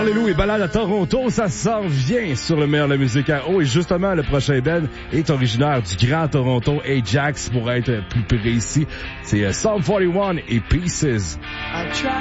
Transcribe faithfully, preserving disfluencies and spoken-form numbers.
Alléluia et balade à Toronto, ça s'en vient sur le meilleur de la musique à eau. Et justement, le prochain band est originaire du Grand Toronto, Ajax pour être plus précis. C'est Psalm quarante et un et Pieces.